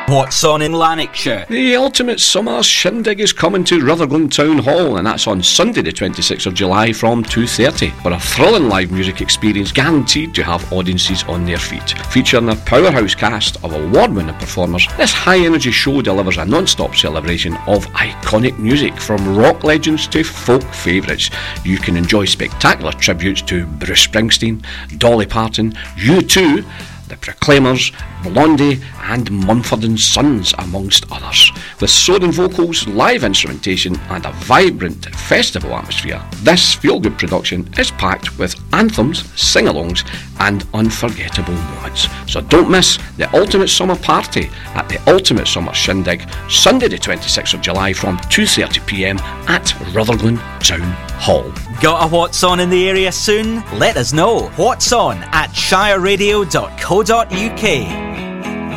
What's on in Lanarkshire? The Ultimate Summer Shindig is coming to Rutherglen Town Hall, and that's on Sunday the 26th of July from 2:30, for a thrilling live music experience guaranteed to have audiences on their feet. Featuring a powerhouse cast of award-winning performers, this high-energy show delivers a non-stop celebration of iconic music, from rock legends to folk favourites. You can enjoy spectacular tributes to Bruce Springsteen, Dolly Parton, U2, The Proclaimers, Blondie and Mumford & Sons, amongst others. With soaring vocals, live instrumentation and a vibrant festival atmosphere, this feel-good production is packed with anthems, sing-alongs and unforgettable moments. So don't miss the Ultimate Summer Party at the Ultimate Summer Shindig, Sunday the 26th of July from 2:30pm at Rutherglen Town Hall. Got a What's On in the area soon? Let us know. What's On at shireradio.co.uk.